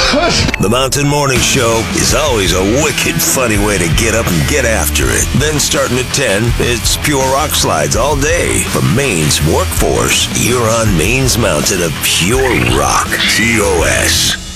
The Mountain Morning Show is always a wicked funny way to get up and get after it. Then starting at 10, it's pure rock slides all day from Maine's workforce. You're on Maine's mountain of pure rock. TOS.